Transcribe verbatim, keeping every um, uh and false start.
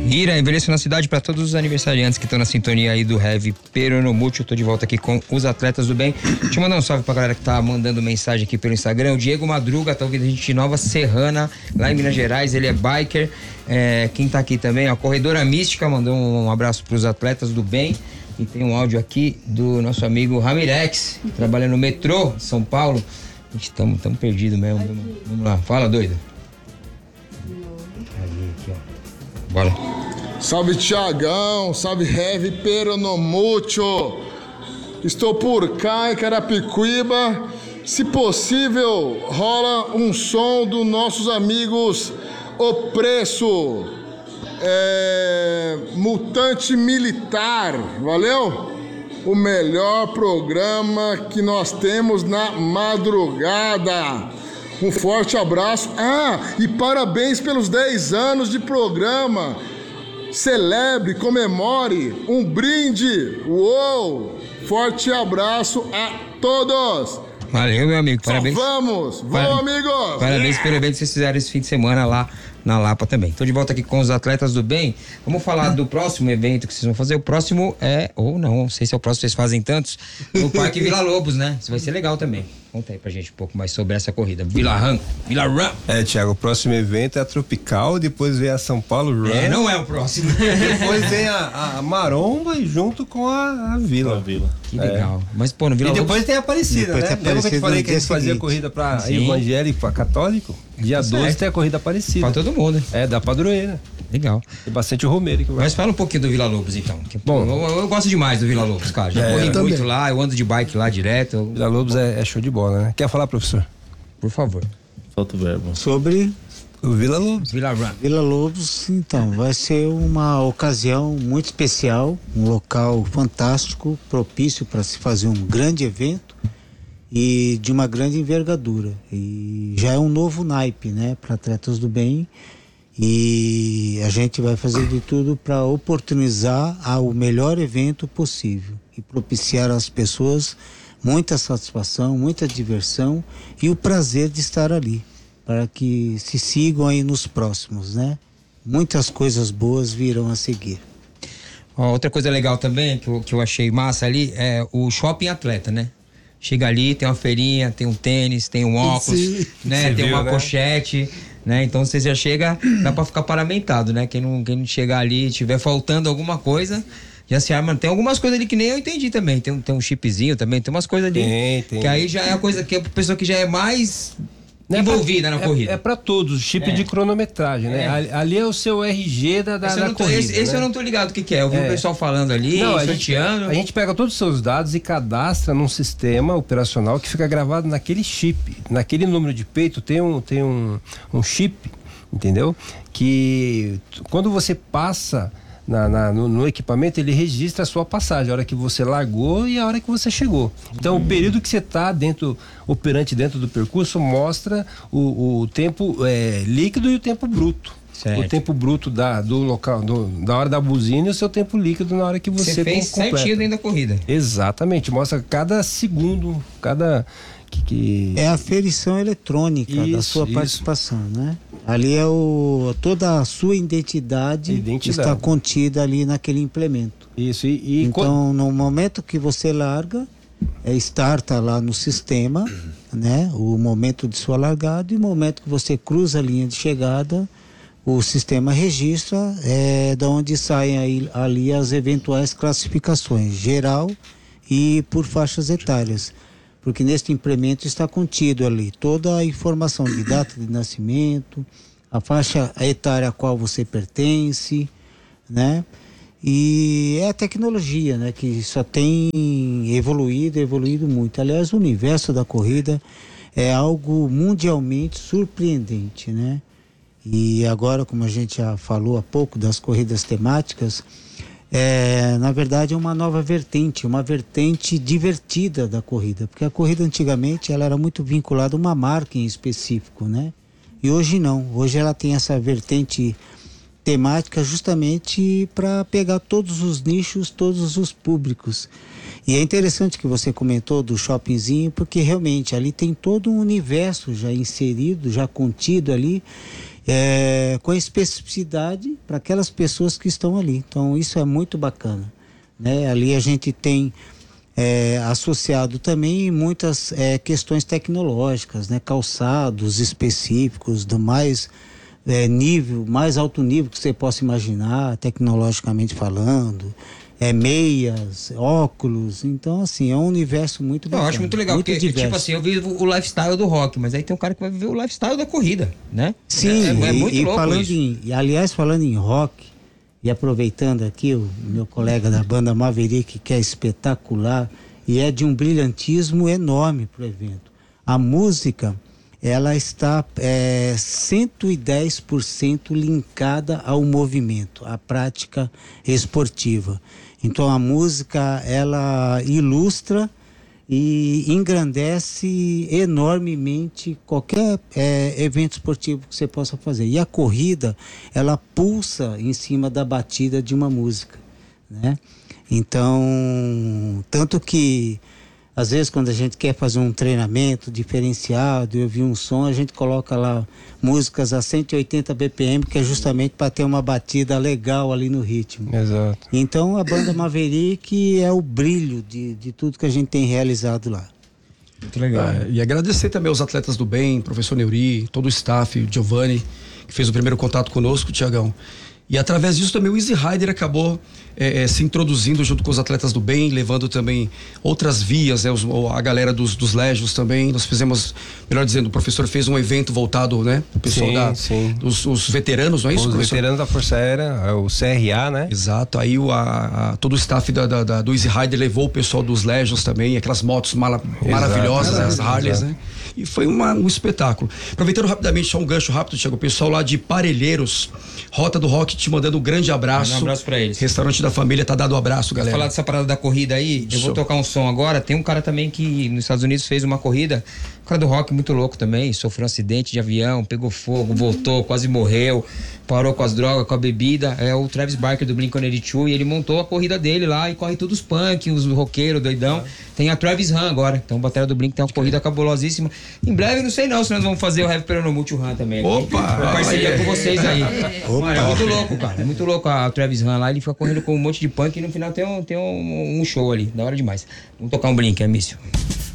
Ira, envelheço na cidade para todos os aniversariantes que estão na sintonia aí do Heavy Peronomútil. Eu tô de volta aqui com os atletas do bem. Deixa eu mandar um salve pra galera que tá mandando mensagem aqui pelo Instagram. O Diego Madruga tá ouvindo a gente de Nova Serrana, lá em Minas Gerais. Ele é biker. É, quem tá aqui também, a Corredora Mística, mandou um abraço pros atletas do bem. E tem um áudio aqui do nosso amigo Ramirex, que trabalha no metrô de São Paulo. Estamos tão perdidos mesmo. Vamos, vamos lá, fala, doido. Aí, aqui, ó. Bora. Salve Tiagão, salve Heavy Peronomútil. Estou por cá em Carapicuíba. Se possível, rola um som dos nossos amigos O Preço, é, Mutante Militar, valeu? O melhor programa que nós temos na madrugada. Um forte abraço. Ah, e parabéns pelos dez anos de programa. Celebre, comemore, um brinde. Uou! Forte abraço a todos. Valeu, meu amigo. Parabéns. Só vamos, vamos, Par... amigos. Parabéns pelo evento que vocês fizeram esse fim de semana lá na Lapa também. Tô de volta aqui com os atletas do bem. Vamos falar do próximo evento que vocês vão fazer. O próximo é, ou não, não sei se é o próximo, vocês fazem tantos, no Parque Vila Lobos, né? Isso vai ser legal também. Conta aí pra gente um pouco mais sobre essa corrida. Vila Run, Vila Run. É, Thiago, o próximo evento é a Tropical, depois vem a São Paulo Run. É, não é o próximo. Depois vem a, a Maromba e junto com a, a Vila. A Vila. Que legal. É. Mas, pô, no Vila E depois Lobos... tem a Aparecida, Depois né? tem a Lembra que eu te falei que eles faziam corrida pra Sim. evangélico e pra católico? Dia doze certo. tem a corrida Aparecida. Pra todo mundo. É, da padroeira. Legal. Tem bastante Romeiro que vai. Mas fala um pouquinho do Vila Lobos, então. Que, Bom, eu, eu gosto demais do Vila Lobos, cara. Já É, corri eu muito também. lá, eu ando de bike lá direto. Vila Lobos é, é show de bola, né? Quer falar, professor? Por favor. Falta o verbo. Sobre O Vila Lobos. Vila Run. Vila Lobos, então, vai ser uma ocasião muito especial, um local fantástico, propício para se fazer um grande evento e de uma grande envergadura. E já é um novo naipe, né, para atletas do bem. E a gente vai fazer de tudo para oportunizar o melhor evento possível e propiciar às pessoas muita satisfação, muita diversão e o prazer de estar ali, para que se sigam aí nos próximos, né? Muitas coisas boas virão a seguir. Ó, outra coisa legal também que eu, que eu achei massa ali é o shopping atleta, né? Chega ali, tem uma feirinha, tem um tênis, tem um óculos, Sim. né? Você Tem viu, uma né? pochete, né? Então você já chega, dá pra ficar paramentado, né? Quem não, quem não chegar ali e tiver faltando alguma coisa, já se arma. Tem algumas coisas ali que nem eu entendi também. Tem, um- tem um chipzinho também, tem umas coisas ali. Tem, tem. Que aí já é a coisa que a pessoa que já é mais Não é envolvida pra- na é- corrida. É, pra todos, chip É. de cronometragem, né? É. Ali, ali é o seu R G da, da, esse eu da não tô, corrida. esse, esse né? eu não tô ligado o que que é. Eu vi É. o pessoal falando ali, Não, a gente, sorteando. a gente pega todos os seus dados e cadastra num sistema operacional que fica gravado naquele chip. Naquele número de peito tem um, tem um, um chip, entendeu? Que t- quando você passa na, na- no, no equipamento, ele registra a sua passagem, a hora que você largou e a hora que você chegou. Então, o período que você está dentro, operante dentro do percurso, mostra o, o tempo é, líquido e o tempo bruto. Certo. O tempo bruto da, do local, do- da hora da buzina e o seu tempo líquido na hora que você, Você fez com- completa. certinho dentro da corrida. Exatamente, mostra cada segundo, cada que, que... É a ferição eletrônica da Isso, sua isso. participação, né? Ali é o toda a sua identidade, Identidade. está contida ali naquele implemento. Isso, e, e Então, no momento que você larga, é starta lá no sistema, né? O momento de sua largada e o momento que você cruza a linha de chegada, o sistema registra é, da onde saem aí, ali as eventuais classificações, geral e por faixas etárias. Porque neste implemento está contido ali toda a informação de data de nascimento, a faixa etária a qual você pertence, né? E é a tecnologia, né, que só tem evoluído, evoluído muito. Aliás, o universo da corrida é algo mundialmente surpreendente, né? E agora, como a gente já falou há pouco das corridas temáticas, é, na verdade é uma nova vertente, uma vertente divertida da corrida, porque a corrida antigamente ela era muito vinculada a uma marca em específico, né? E hoje não, hoje ela tem essa vertente temática justamente para pegar todos os nichos, todos os públicos. E é interessante que você comentou do shoppingzinho, porque realmente ali tem todo um universo já inserido, já contido ali, é, com especificidade para aquelas pessoas que estão ali. Então isso é muito bacana, né? Ali a gente tem é, associado também muitas é, questões tecnológicas, né? Calçados específicos do mais é, nível, mais alto nível que você possa imaginar, tecnologicamente falando. É, meias, óculos, então assim, é um universo muito bacana. Eu acho muito legal, muito porque diverso. tipo assim, eu vivo o lifestyle do rock, mas aí tem um cara que vai viver o lifestyle da corrida, né? Sim, é, é e, muito e louco falando isso. em, e aliás, falando em rock, e aproveitando aqui o meu colega da banda Maverick, que é espetacular, e é de um brilhantismo enorme pro evento. A música, ela está é, cento e dez por cento linkada ao movimento, à prática esportiva. Então a música, ela ilustra e engrandece enormemente qualquer é, evento esportivo que você possa fazer. E a corrida, ela pulsa em cima da batida de uma música, né? Então, tanto que às vezes quando a gente quer fazer um treinamento diferenciado e ouvir um som, a gente coloca lá músicas a cento e oitenta B P M, que é justamente para ter uma batida legal ali no ritmo. Exato. Então a banda Maverick é o brilho de, de tudo que a gente tem realizado lá. Muito legal. Ah, e agradecer também aos atletas do bem, professor Neuri, todo o staff, o Giovanni, que fez o primeiro contato conosco, Tiagão. E através disso também o Easy Rider acabou é, é, se introduzindo junto com os atletas do bem, levando também outras vias, né? Os, a galera dos, dos Légios também. Nós fizemos, melhor dizendo, o professor fez um evento voltado, né? O pessoal Sim, da, sim. Os, os veteranos, não é isso, Os professor? veteranos da Força Aérea, o C R A, né? Exato, aí o, a, a, todo o staff da, da, da, do Easy Rider levou o pessoal dos Légios também, aquelas motos mala, maravilhosas, né? As Harleys, exato. né? E foi uma, um espetáculo. Aproveitando rapidamente, só um gancho rápido, Thiago, o pessoal lá de Parelheiros, Rota do Rock, te mandando um grande abraço. Um abraço pra eles. Restaurante da família, tá dado um abraço, galera. Falar dessa parada da corrida aí, eu vou Show. tocar um som agora. Tem um cara também que nos Estados Unidos fez uma corrida, um cara do rock muito louco também, sofreu um acidente de avião, pegou fogo, voltou, quase morreu, parou com as drogas, com a bebida. É o Travis Barker do Blink one eighty-two e ele montou a corrida dele lá e corre todos os punk, os roqueiros, doidão. Tem a Travis Run agora, então o batera do Blink tem uma corrida cabulosíssima. Em breve, não sei não, se nós vamos fazer o Heavy Peronomulti Run também. Opa! Uma parceria com vocês aí. Opa. Mano, é muito louco, cara. É muito louco a Travis Run lá, ele fica correndo com um monte de punk e no final tem um, tem um, um show ali, da hora demais. Vamos tocar um Blink, é míssil.